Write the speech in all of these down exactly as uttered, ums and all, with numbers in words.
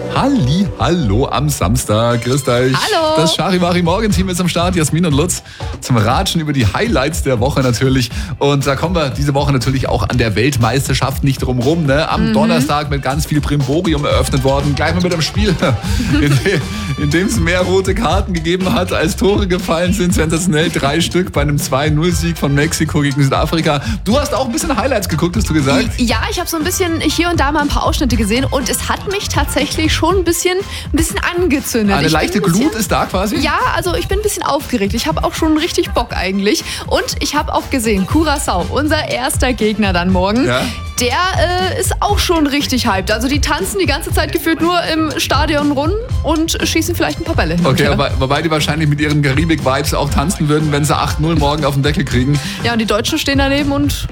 Halli, hallo am Samstag. Grüßt euch. Hallo. Das Charivari-Morgen-Team ist am Start. Jasmin und Lutz zum Ratschen über die Highlights der Woche natürlich. Und da kommen wir diese Woche natürlich auch an der Weltmeisterschaft nicht drum rum. Ne? Am mhm. Donnerstag mit ganz viel Brimborium eröffnet worden. Gleich mal mit einem Spiel, in, de, in dem es mehr rote Karten gegeben hat, als Tore gefallen sind. Sensationell drei Stück bei einem zwei null Sieg von Mexiko gegen Südafrika. Du hast auch ein bisschen Highlights geguckt, hast du gesagt? Ja, ich habe so ein bisschen hier und da mal ein paar Ausschnitte gesehen und es hat mich tatsächlich schon ein bisschen, ein bisschen angezündet. Eine ich leichte ein bisschen, Glut ist da quasi? Ja, also ich bin ein bisschen aufgeregt. Ich habe auch schon richtig Bock eigentlich. Und ich habe auch gesehen, Curaçao, unser erster Gegner dann morgen. Ja. Der äh, ist auch schon richtig hyped. Also die tanzen die ganze Zeit gefühlt nur im Stadion rum und schießen vielleicht ein paar Bälle hin. Okay, wobei, wobei die wahrscheinlich mit ihren Karibik-Vibes auch tanzen würden, wenn sie acht null morgen auf den Deckel kriegen. Ja, und die Deutschen stehen daneben und...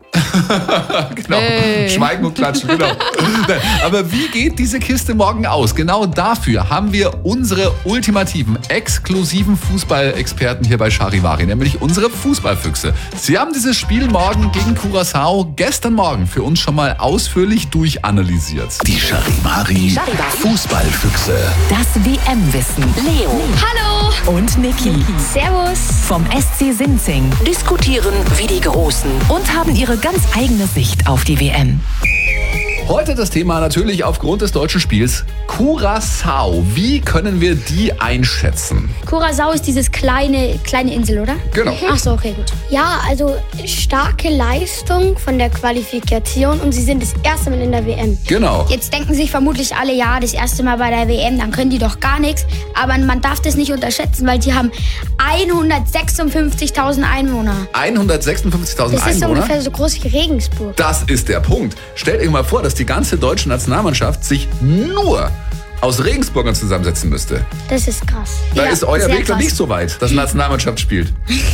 genau, hey. Schweigen und klatschen, genau. Aber wie geht diese Kiste morgen aus? Genau dafür haben wir unsere ultimativen, exklusiven Fußballexperten hier bei Charivari, nämlich unsere Fußballfüchse. Sie haben dieses Spiel morgen gegen Curaçao gestern Morgen für uns schon mal ausführlich durchanalysiert. Die Charivari Fußballfüchse. Das W M-Wissen. Leo. Hallo. Und Niki. Servus. Vom S C Sinzing. Diskutieren wie die Großen. Und haben ihre ganz eigene Sicht auf die W M. Heute das Thema natürlich aufgrund des deutschen Spiels Curaçao. Wie können wir die einschätzen? Curaçao ist dieses kleine, kleine Insel, oder? Genau. Ach so, okay, gut. Ja, also starke Leistung von der Qualifikation und sie sind das erste Mal in der W M. Genau. Jetzt denken sich vermutlich alle, ja, das erste Mal bei der W M, dann können die doch gar nichts. Aber man darf das nicht unterschätzen, weil sie haben hundertsechsundfünfzigtausend Einwohner. hundertsechsundfünfzigtausend Das ist Einwohner? ungefähr so groß wie Regensburg. Das ist der Punkt. Stellt euch mal vor, dass die ganze deutsche Nationalmannschaft sich nur aus Regensburgern zusammensetzen müsste. Das ist krass. Da Ja, ist euer sehr Weg noch krass. nicht so weit, dass Nationalmannschaft spielt.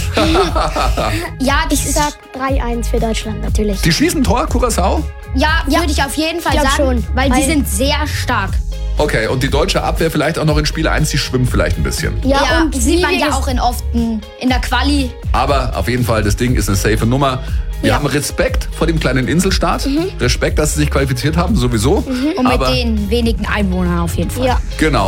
Ja, ich sag drei eins für Deutschland natürlich. Die schießen Tor, Curaçao? Ja, würde ich auf jeden Fall glaub sagen, schon. weil die Weil- sind sehr stark. Okay, und die deutsche Abwehr vielleicht auch noch in Spiel eins, die schwimmt vielleicht ein bisschen. Ja, Ja, und sieht wie man wir ja ges- auch in oft in der Quali. Aber auf jeden Fall, das Ding ist eine safe Nummer. Wir Ja. haben Respekt vor dem kleinen Inselstaat. Respekt, dass sie sich qualifiziert haben, sowieso. Und mit Aber den wenigen Einwohnern auf jeden Fall. Ja. genau.